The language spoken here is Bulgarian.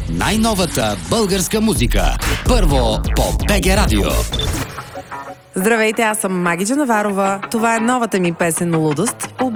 най-новата българска музика. Първо по БГ Радио. Здравейте, аз съм Маги Джанаварова. Това е новата ми песен "Лудост"